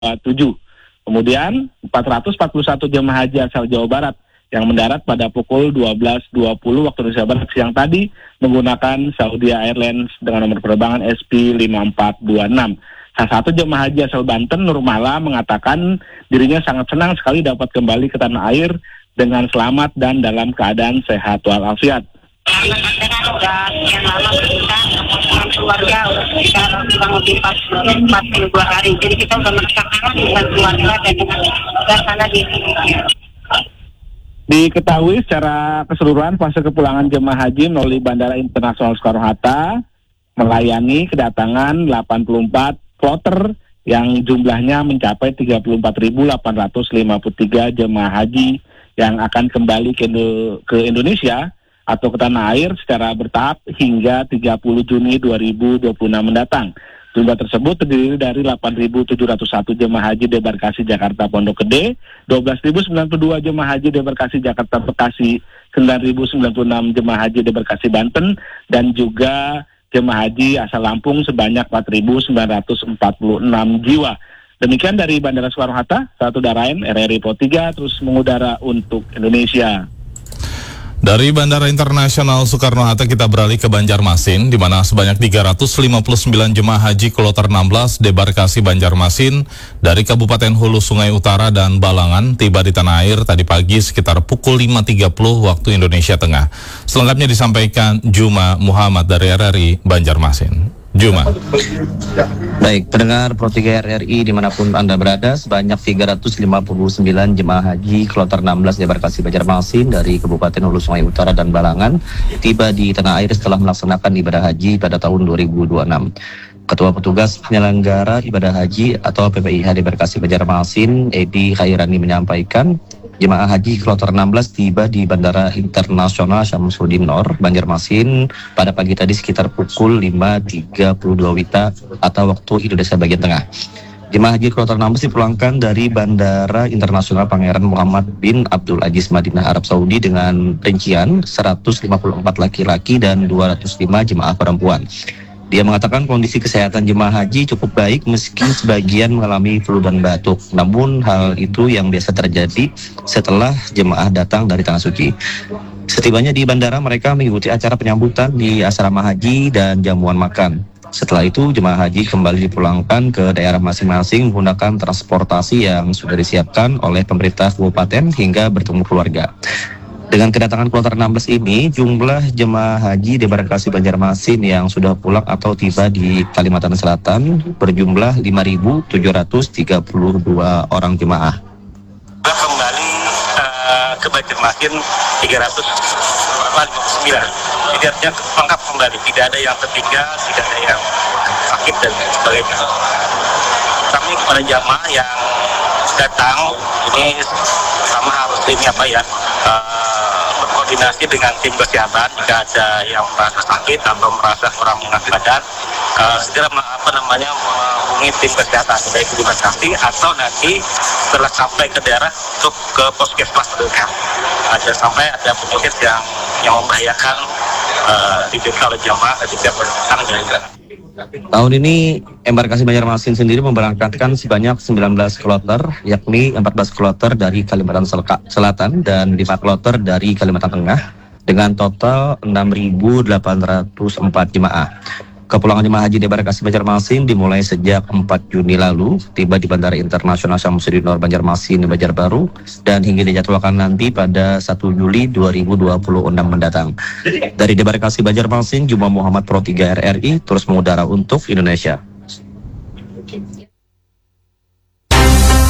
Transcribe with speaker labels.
Speaker 1: 7. Kemudian 441 jemaah haji asal Jawa Barat yang mendarat pada pukul 12.20 waktu Indonesia Barat siang tadi menggunakan Saudi Airlines dengan nomor penerbangan SP5426. Salah satu jemaah haji asal Banten, Nurmala, mengatakan dirinya sangat senang sekali dapat kembali ke tanah air dengan selamat dan dalam keadaan sehat walafiat.
Speaker 2: Dengan udah sekian lama kita dengan keluarga udah sekitar kurang lebih 42 hari. Jadi kita udah merasa kangen dengan keluarga dan dengan suasana di Indonesia.
Speaker 1: Diketahui secara keseluruhan fase kepulangan jemaah haji melalui Bandara Internasional Soekarno-Hatta melayani kedatangan 84 kloter yang jumlahnya mencapai 34.853 jemaah haji yang akan kembali ke Indonesia atau ke tanah air secara bertahap hingga 30 Juni 2026 mendatang. Jumlah tersebut terdiri dari 8.701 jemaah haji debarkasi Jakarta Pondok Gede, 12.092 jemaah haji debarkasi Jakarta Bekasi, 9.096 jemaah haji debarkasi Banten, dan juga jemaah haji asal Lampung sebanyak 4.946 jiwa. Demikian dari Bandara Soekarno-Hatta, satu Darain, RRI Pro 3 terus mengudara untuk Indonesia.
Speaker 3: Dari Bandara Internasional Soekarno-Hatta kita beralih ke Banjarmasin, di mana sebanyak 359 jemaah haji kloter 16 debarkasi Banjarmasin dari Kabupaten Hulu Sungai Utara dan Balangan tiba di tanah air tadi pagi sekitar pukul 5.30 waktu Indonesia Tengah. Selengkapnya disampaikan Juma Muhammad dari RRI Banjarmasin. Juma.
Speaker 4: Baik, pendengar Pro 3 RRI dimanapun Anda berada, sebanyak 359 jemaah haji kloter 16 debarkasi Banjarmasin dari Kabupaten Hulu Sungai Utara dan Balangan tiba di tanah air setelah melaksanakan ibadah haji pada tahun 2026. Ketua Petugas Penyelenggara Ibadah Haji atau PPIH debarkasi Banjarmasin, Edi Khairani, menyampaikan jemaah haji kloter 16 tiba di Bandara Internasional Syamsuddin Nor, Banjarmasin pada pagi tadi sekitar pukul 5.32 WITA atau waktu Indonesia bagian tengah. Jemaah haji kloter 16 dipulangkan dari Bandara Internasional Pangeran Muhammad bin Abdul Aziz Madinah, Arab Saudi dengan rincian 154 laki-laki dan 205 jemaah perempuan. Dia mengatakan kondisi kesehatan jemaah haji cukup baik meski sebagian mengalami flu dan batuk. Namun hal itu yang biasa terjadi setelah jemaah datang dari Tanah Suci. Setibanya di bandara, mereka mengikuti acara penyambutan di asrama haji dan jamuan makan. Setelah itu jemaah haji kembali dipulangkan ke daerah masing-masing menggunakan transportasi yang sudah disiapkan oleh pemerintah kabupaten hingga bertemu keluarga. Dengan kedatangan kloter 16 ini, jumlah jemaah haji debarkasi Banjarmasin yang sudah pulang atau tiba di Kalimantan Selatan berjumlah 5.732 orang jemaah.
Speaker 5: Kembali ke Banjarmasin 359. Jadi artinya lengkap kembali, tidak ada yang tertinggal, tidak ada yang sakit dan sebagainya. Kami kepada jamaah yang datang ini sama harus berkoordinasi dengan tim kesehatan jika ada yang merasa sakit atau merasa kurang enak badan, segera menghubungi tim kesehatan baik di rumah sakit atau nanti setelah sampai ke daerah untuk ke puskesmas terdekat. Jangan sampai ada penyakit yang membahayakan diderita oleh jamaah ketika berdatang dari daerah.
Speaker 4: Tahun ini embarkasi Banjarmasin sendiri memberangkatkan sebanyak 19 kloter, yakni 14 kloter dari Kalimantan Selatan dan 5 kloter dari Kalimantan Tengah dengan total 6.804 jemaah. Kepulangan jemaah haji debarkasi Banjarmasin dimulai sejak 4 Juni lalu, tiba di Bandara Internasional Syamsuddin Nor Banjarmasin, Banjarbaru, dan hingga dijadwalkan nanti pada 1 Juli 2026 mendatang. Dari debarkasi Banjarmasin, Juma Muhammad Pro 3 RRI terus mengudara untuk Indonesia.